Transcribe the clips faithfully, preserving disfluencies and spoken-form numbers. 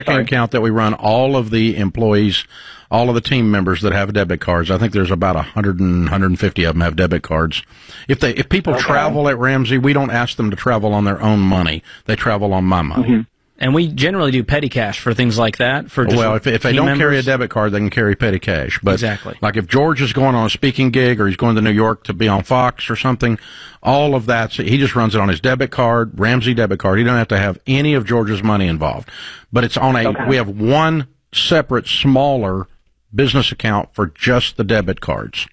Sorry. Account that we run all of the employees, all of the team members that have debit cards. I think there's about one hundred and one hundred fifty of them have debit cards. If they, if people okay. travel at Ramsey, we don't ask them to travel on their own money. They travel on my money. Mm-hmm. And we generally do petty cash for things like that. For just well, if, if they don't members. carry a debit card, they can carry petty cash. But exactly. Like if George is going on a speaking gig or he's going to New York to be on Fox or something, all of that, he just runs it on his debit card, Ramsey debit card. He doesn't have to have any of George's money involved. But it's on a, okay. we have one separate, smaller business account for just the debit cards.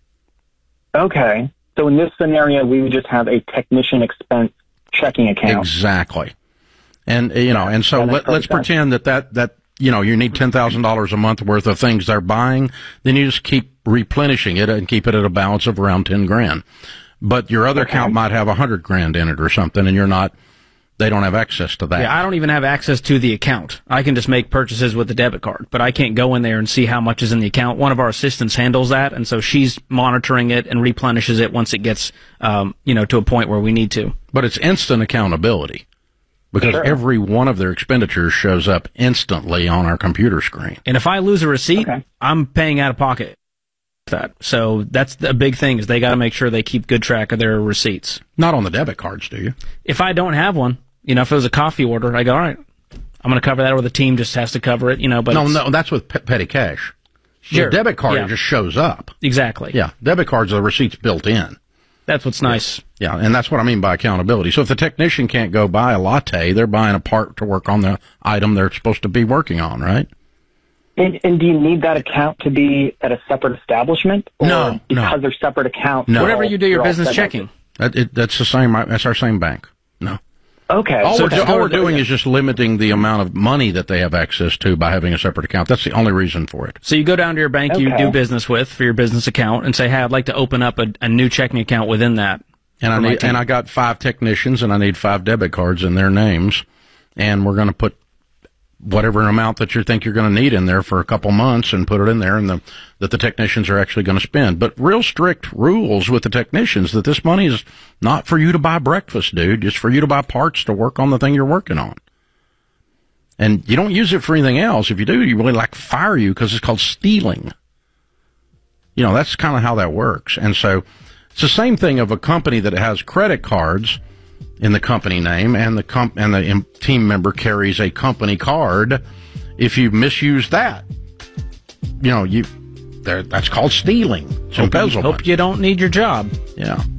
Okay. So in this scenario, we would just have a technician expense checking account. Exactly. And, you know, and so let, let's pretend that, that, that, you know, you need ten thousand dollars a month worth of things they're buying. Then you just keep replenishing it and keep it at a balance of around ten grand. But your other okay. account might have a hundred grand in it or something, and you're not, they don't have access to that. Yeah, I don't even have access to the account. I can just make purchases with the debit card, but I can't go in there and see how much is in the account. One of our assistants handles that, and so she's monitoring it and replenishes it once it gets, um, you know, to a point where we need to. But it's instant accountability. Because sure. every one of their expenditures shows up instantly on our computer screen. And if I lose a receipt, okay. I'm paying out of pocket. That So that's the big thing, is they got to make sure they keep good track of their receipts. Not on the debit cards, do you? If I don't have one, you know, if it was a coffee order, I go, all right, I'm going to cover that, or the team just has to cover it, you know. But no, no, that's with pe- petty cash. Sure. Your debit card yeah. just shows up. Exactly. Yeah, debit cards, the receipt's built in. That's what's nice. Yeah, and that's what I mean by accountability. So if the technician can't go buy a latte, they're buying a part to work on the item they're supposed to be working on, right? And, and do you need that account to be at a separate establishment? Or no, because no. they're separate accounts? No. Whatever you do your business checking. That, it, that's the same. That's our same bank. No. Okay. All, so we're, all we're doing is just limiting the amount of money that they have access to by having a separate account. That's the only reason for it. So you go down to your bank okay. you do business with for your business account and say, hey, I'd like to open up a, a new checking account within that. And I need, and I got five technicians, and I need five debit cards in their names, and we're going to put whatever amount that you think you're going to need in there for a couple months, and put it in there, and the, that the technicians are actually going to spend. But real strict rules with the technicians that this money is not for you to buy breakfast, dude. It's for you to buy parts to work on the thing you're working on. And you don't use it for anything else. If you do, you really like fire you because it's called stealing. You know, that's kind of how that works. And so it's the same thing of a company that has credit cards in the company name, and the comp- and the team member carries a company card. If you misuse that, you know, you that's called stealing. It's hope embezzlement. You, hope you don't need your job. Yeah.